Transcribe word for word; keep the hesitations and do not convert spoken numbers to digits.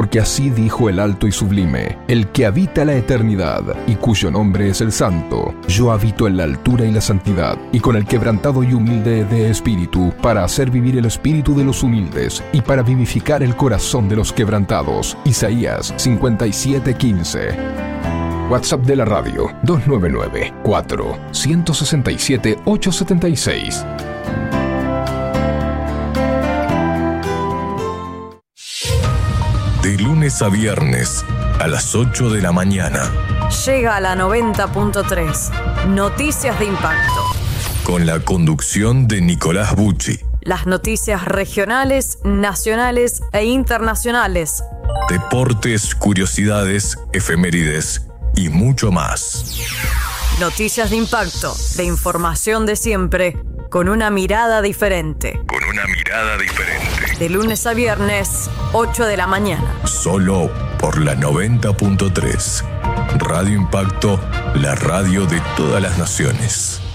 porque así dijo el alto y sublime, el que habita la eternidad, y cuyo nombre es el Santo. Yo habito en la altura y la santidad, y con el quebrantado y humilde de espíritu, para hacer vivir el espíritu de los humildes, y para vivificar el corazón de los quebrantados. Isaías cincuenta y siete quince. WhatsApp de la radio, dos nueve nueve, cuatro, uno seis siete, ocho siete seis. De lunes a viernes, a las ocho de la mañana. Llega a la noventa punto tres. Noticias de Impacto. Con la conducción de Nicolás Bucci. Las noticias regionales, nacionales e internacionales. Deportes, curiosidades, efemérides y mucho más. Noticias de Impacto, de información de siempre, con una mirada diferente. Con una mirada diferente. De lunes a viernes, ocho de la mañana. Solo por la noventa punto tres. Radio Impacto, la radio de todas las naciones.